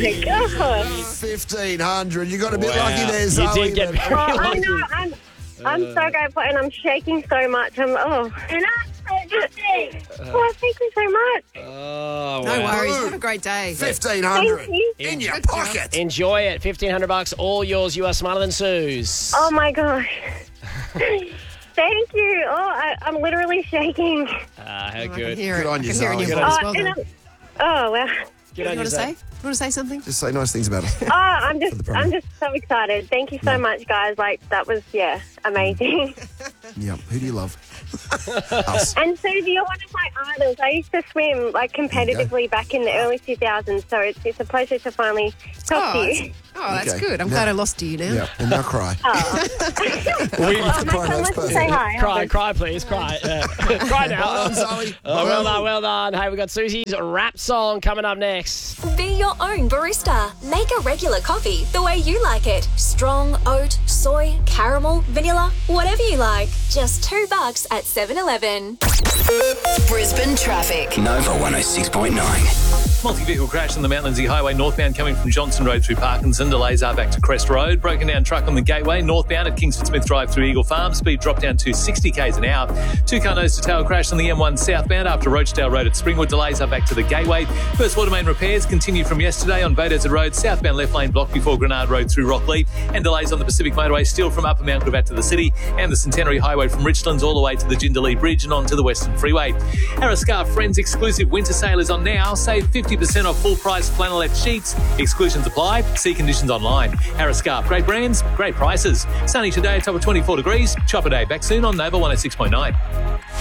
my God. 1,500. You got a bit Wow. lucky there, You Zoe. did get very I lucky. know. I'm so grateful, and I'm shaking so much. And I'm thank you so much. Oh, No wow. worries. Have a great day. 1,500 Thank you. in your Good job. pocket. Enjoy it. $1,500, all yours. You are smarter than Suze. Oh my gosh. Thank you. I'm literally shaking. How I can good. hear it. Good on I you, can hear it in Zoe. your Good voice. on Well And done. wow. Good You on want you, to say? Zay. You want to say something? Just say nice things about us. I'm the program. just so excited. Thank you so much, guys. Like, that was, amazing. Yeah. Who do you love? Us. And Susie, you're one of my idols. I used to swim competitively back in the early 2000s, so it's a pleasure to finally talk to you. That's Okay. good. I'm Yeah. glad I lost to you now. Yeah. And now cry. Oh, We my cry, son that's wants to perfect. say hi. Cry, please, cry. Cry now. Well done, Zoe. Well done. Hey, we've got Susie's rap song coming up next. Be your own barista. Make a regular coffee the way you like it. Strong, oat, soy, caramel, vanilla, whatever you like. Just $2 at 7-Eleven. Brisbane traffic. Nova 106.9. Multi-vehicle crash on the Mount Lindesay Highway northbound coming from Johnson Road through Parkinson. Delays are back to Crest Road. Broken down truck on the Gateway northbound at Kingsford Smith Drive through Eagle Farm. Speed dropped down to 60 k's an hour. Two-car nose-to-tail crash on the M1 southbound after Rochdale Road at Springwood. Delays are back to the Gateway. First water main repairs continue from yesterday on Beaudesert Road. Southbound left lane blocked before Grenard Road through Rockley. And delays on the Pacific Motorway still from Upper Mount Gravatt to the city. And the Centenary Highway from Richlands all the way to the Jindalee Bridge and on to the Western Freeway. Harriscar Friends exclusive winter sale is on now. Save 50% off full price flannelette sheets. Exclusions apply. See conditions online. Harriscar, great brands, great prices. Sunny today, top of 24 degrees. Chopper day back soon on Nova 106.9.